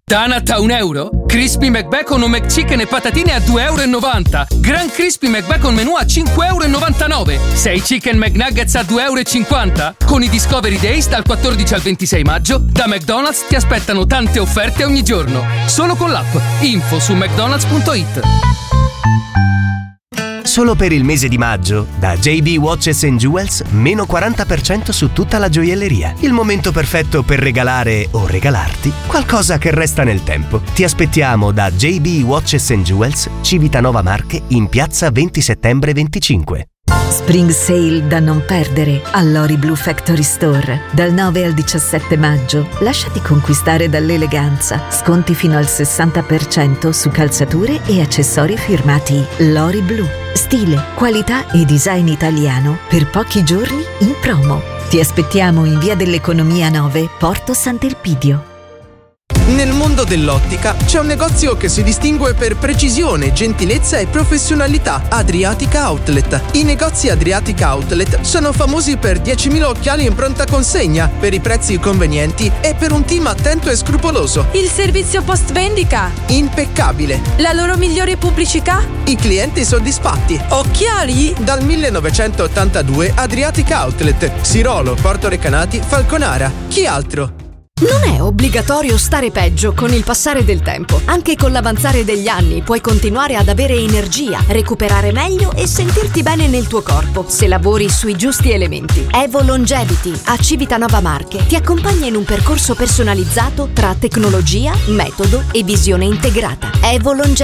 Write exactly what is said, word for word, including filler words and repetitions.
Tanat a un euro? Crispy McBacon o McChicken e patatine a due e novanta euro. Grand Crispy McBacon menù a cinque e novantanove euro. sei Chicken McNuggets a due e cinquanta euro. Con i Discovery Days dal quattordici al ventisei maggio, da McDonald's ti aspettano tante offerte ogni giorno. Solo con l'app. Info su mcdonalds punto it. Solo per il mese di maggio, da J B Watches and Jewels, meno quaranta per cento su tutta la gioielleria. Il momento perfetto per regalare o regalarti qualcosa che resta nel tempo. Ti aspettiamo da J B Watches and Jewels, Civitanova Marche, in piazza venti settembre venticinque. Spring Sale da non perdere all'Ori Blue Factory Store. Dal nove al diciassette maggio lasciati conquistare dall'eleganza. Sconti fino al sessanta per cento su calzature e accessori firmati Lori Blue. Stile, qualità e design italiano per pochi giorni in promo. Ti aspettiamo in Via dell'Economia nove, Porto Sant'Elpidio. Nel mondo dell'ottica c'è un negozio che si distingue per precisione, gentilezza e professionalità: Adriatica Outlet. I negozi Adriatica Outlet sono famosi per diecimila occhiali in pronta consegna, per i prezzi convenienti e per un team attento e scrupoloso. Il servizio post vendita? Impeccabile. La loro migliore pubblicità? I clienti soddisfatti. Occhiali? Dal millenovecentottantadue Adriatica Outlet, Sirolo, Porto Recanati, Falconara. Chi altro? Non è obbligatorio stare peggio con il passare del tempo. Anche con l'avanzare degli anni puoi continuare ad avere energia, recuperare meglio e sentirti bene nel tuo corpo se lavori sui giusti elementi. Evo Longevity a Civitanova Marche ti accompagna in un percorso personalizzato tra tecnologia, metodo e visione integrata. Evo Longevity.